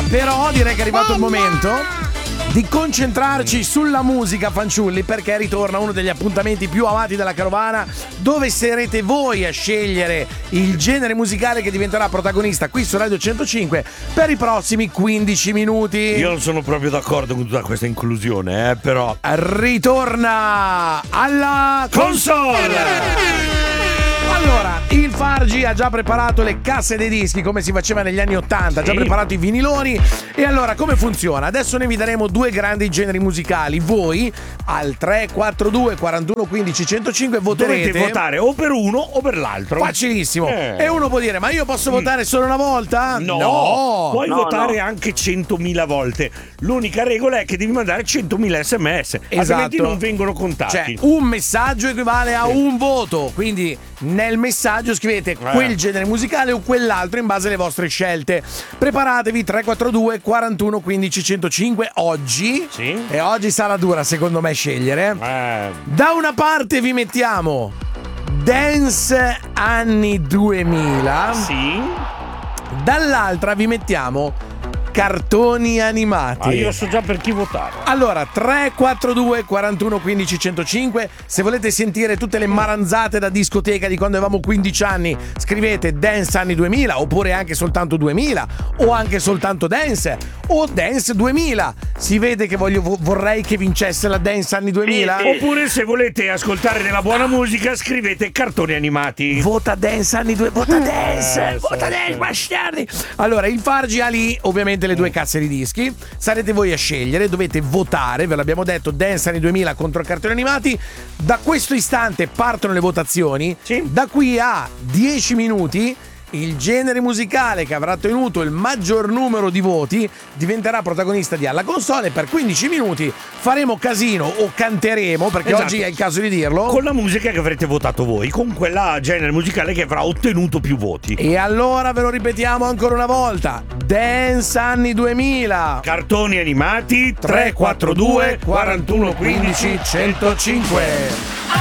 Però direi che è arrivato il momento di concentrarci sulla musica, fanciulli, perché ritorna uno degli appuntamenti più amati della carovana, dove sarete voi a scegliere il genere musicale che diventerà protagonista qui su Radio 105 per i prossimi 15 minuti. Io non sono proprio d'accordo con tutta questa inclusione, però. Ritorna alla console! Allora, il Fargi ha già preparato le casse dei dischi come si faceva negli anni 80, ha già preparato i viniloni. E allora come funziona? Adesso ne vi daremo due grandi generi musicali. Voi al 342 41 15 105 voterete. Dovete votare o per uno o per l'altro. Facilissimo. E uno può dire: ma io posso votare solo una volta? No. Puoi votare anche 100.000 volte. L'unica regola è che devi mandare 100.000 sms. Altrimenti non vengono contati. Cioè, un messaggio equivale a un voto. Quindi nel messaggio scrivete quel genere musicale o quell'altro in base alle vostre scelte. Preparatevi. 342 41 15 105 oggi. E oggi sarà dura secondo me scegliere. Da una parte vi mettiamo Dance anni 2000. Dall'altra vi mettiamo cartoni animati. Io so già per chi votare. Allora 342 41 15 105. Se volete sentire tutte le maranzate da discoteca di quando avevamo 15 anni, scrivete Dance anni 2000, oppure anche soltanto 2000, o anche soltanto Dance, o Dance 2000. Si vede che vorrei che vincesse la Dance anni 2000. Oppure se volete ascoltare della buona musica, scrivete cartoni animati. Vota Dance anni 2000. Vota Dance. Vota Dance, bastardi. Allora il Fargi ha lì ovviamente le due cazze di dischi. Sarete voi a scegliere, dovete votare, ve l'abbiamo detto, Dance anni 2000 contro cartoni animati. Da questo istante partono le votazioni. Da qui a 10 minuti il genere musicale che avrà ottenuto il maggior numero di voti diventerà protagonista di Alla Console. Per 15 minuti faremo casino o canteremo, perché oggi è il caso di dirlo, con la musica che avrete votato voi, con quella genere musicale che avrà ottenuto più voti. E allora ve lo ripetiamo ancora una volta: Dance anni 2000, cartoni animati, 342 41 15 105.